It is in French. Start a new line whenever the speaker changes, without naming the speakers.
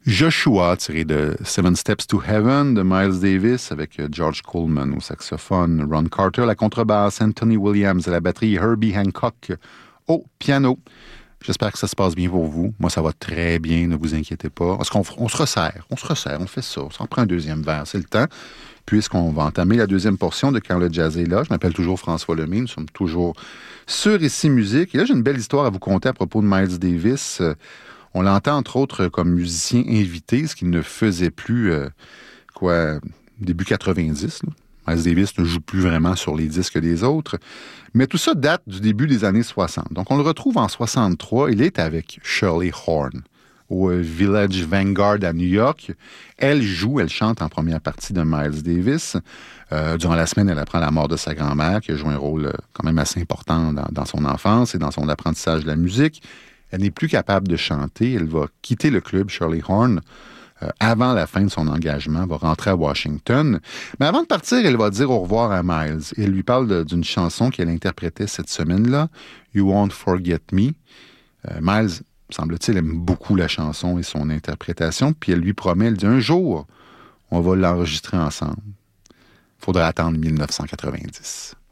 Joshua, tiré de Seven Steps to Heaven de Miles Davis, avec George Coleman au saxophone, Ron Carter à la contrebasse, Anthony Williams à la batterie, Herbie Hancock au piano. J'espère que ça se passe bien pour vous. Moi, ça va très bien, ne vous inquiétez pas. Parce qu'on se resserre, on fait ça. On s'en prend un deuxième verre, c'est le temps, puisqu'on va entamer la deuxième portion de Quand le jazz est là. Je m'appelle toujours François Lemay, nous sommes toujours sur Ici Musique. Et là, j'ai une belle histoire à vous conter à propos de Miles Davis. On l'entend, entre autres, comme musicien invité, ce qu'il ne faisait plus, début 90. Là. Miles Davis ne joue plus vraiment sur les disques des autres. Mais tout ça date du début des années 60. Donc, on le retrouve en 63. Il est avec Shirley Horn au Village Vanguard à New York. Elle chante en première partie de Miles Davis. Durant la semaine, elle apprend la mort de sa grand-mère, qui a joué un rôle quand même assez important dans son enfance et dans son apprentissage de la musique. Elle n'est plus capable de chanter. Elle va quitter le club Shirley Horn avant la fin de son engagement, va rentrer à Washington. Mais avant de partir, elle va dire au revoir à Miles. Elle lui parle d'une chanson qu'elle interprétait cette semaine-là, You Won't Forget Me. Miles, semble-t-il, aime beaucoup la chanson et son interprétation, puis elle lui promet, elle dit, un jour, on va l'enregistrer ensemble. Il faudra attendre 1990.